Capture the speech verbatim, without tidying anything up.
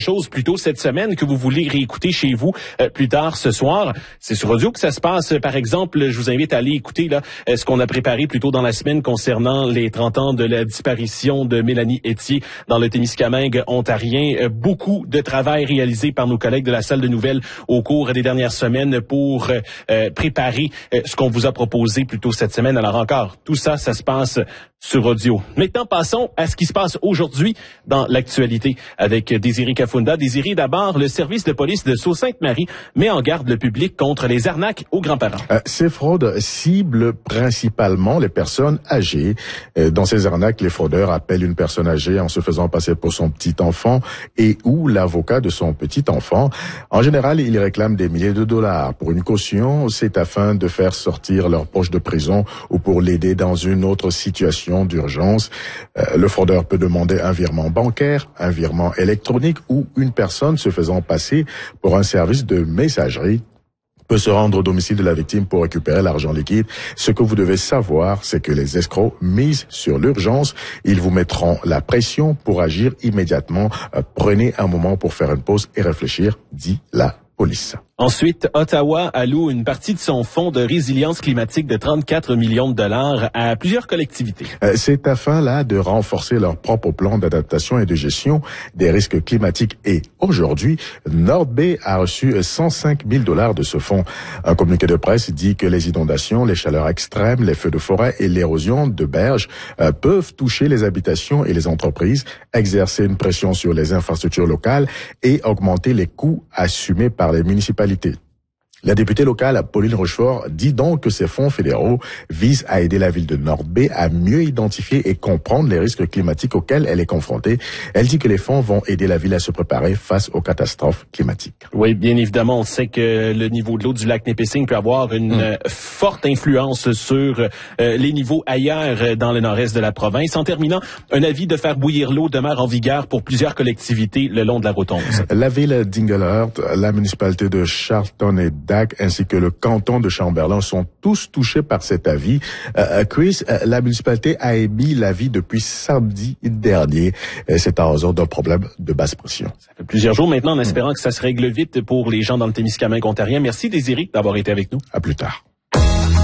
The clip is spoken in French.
chose plus tôt cette semaine que vous voulez réécouter chez vous euh, plus tard ce soir. C'est sur audio que ça se passe. Par exemple, je vous invite à aller écouter là euh, ce qu'on a préparé plus tôt dans la semaine concernant les trente ans de la disparition de Mélanie Etier dans le Témiscamingue ontarien. Euh, beaucoup de travail réalisé par nos collègues de la salle de nouvelles au cours des dernières semaines pour euh, préparer euh, ce qu'on vous a proposé plus tôt cette semaine. Alors encore, tout ça, ça se passe sur audio. Maintenant, passons à ce qui se passe aujourd'hui dans l'actualité avec Désirée Kafunda. Désirée, d'abord, le service de police de Sault-Sainte-Marie met en garde le public contre les arnaques aux grands-parents. Euh, ces fraudes ciblent principalement les personnes âgées. Euh, dans ces arnaques, les fraudeurs appellent une personne âgée en se faisant passer pour son petit-enfant et ou l'avocat de son petit-enfant. En général, ils réclament des milliers de dollars. Pour une caution, c'est afin de faire sortir leur proche de prison ou pour l'aider dans une autre situation d'urgence. Euh, le fraudeur peut demander un virement bancaire, un virement électronique ou une personne se faisant passer pour un service de messagerie peut se rendre au domicile de la victime pour récupérer l'argent liquide. Ce que vous devez savoir, c'est que les escrocs misent sur l'urgence. Ils vous mettront la pression pour agir immédiatement. Euh, prenez un moment pour faire une pause et réfléchir, dit la police. Ensuite, Ottawa alloue une partie de son fonds de résilience climatique de trente-quatre millions de dollars à plusieurs collectivités. Euh, c'est afin là de renforcer leur propre plan d'adaptation et de gestion des risques climatiques. Et aujourd'hui, Nord Bay a reçu cent cinq mille dollars de ce fonds. Un communiqué de presse dit que les inondations, les chaleurs extrêmes, les feux de forêt et l'érosion de berges euh, peuvent toucher les habitations et les entreprises, exercer une pression sur les infrastructures locales et augmenter les coûts assumés par les municipalités. La députée locale, Pauline Rochefort, dit donc que ces fonds fédéraux visent à aider la ville de North Bay à mieux identifier et comprendre les risques climatiques auxquels elle est confrontée. Elle dit que les fonds vont aider la ville à se préparer face aux catastrophes climatiques. Oui, bien évidemment, on sait que le niveau de l'eau du lac Nipissing peut avoir une mmh. forte influence sur euh, les niveaux ailleurs dans le nord-est de la province. En terminant, un avis de faire bouillir l'eau demeure en vigueur pour plusieurs collectivités le long de la route onze. La ville d'Inglehart, la municipalité de Charlton et ainsi que le canton de Chamberlain sont tous touchés par cet avis. Euh, Chris, euh, la municipalité a émis l'avis depuis samedi dernier. Euh, c'est en raison d'un problème de basse pression. Ça fait plusieurs jours maintenant en espérant mmh. que ça se règle vite pour les gens dans le Témiscamingue ontarien. Merci Désirée d'avoir été avec nous. À plus tard.